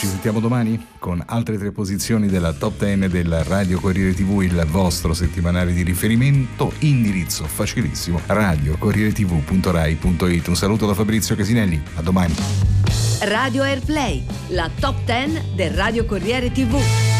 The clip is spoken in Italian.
Ci sentiamo domani con altre 3 posizioni della Top 10 del Radio Corriere TV, il vostro settimanale di riferimento. Indirizzo facilissimo: radiocorrieretv.rai.it. Un saluto da Fabrizio Casinelli, a domani. Radio Airplay, la Top 10 del Radio Corriere TV.